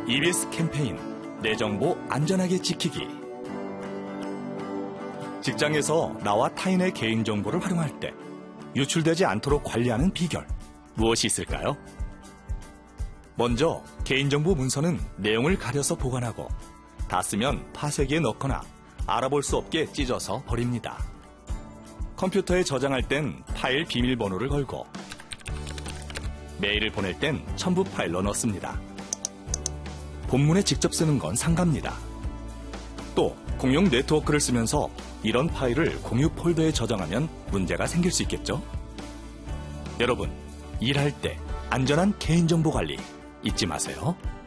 EBS 캠페인 내 정보 안전하게 지키기. 직장에서 나와 타인의 개인정보를 활용할 때 유출되지 않도록 관리하는 비결, 무엇이 있을까요? 먼저 개인정보 문서는 내용을 가려서 보관하고 다 쓰면 파쇄기에 넣거나 알아볼 수 없게 찢어서 버립니다. 컴퓨터에 저장할 땐 파일 비밀번호를 걸고 메일을 보낼 땐 첨부 파일로 넣습니다. 본문에 직접 쓰는 건 상가입니다. 또 공용 네트워크를 쓰면서 이런 파일을 공유 폴더에 저장하면 문제가 생길 수 있겠죠? 여러분, 일할 때 안전한 개인정보 관리 잊지 마세요.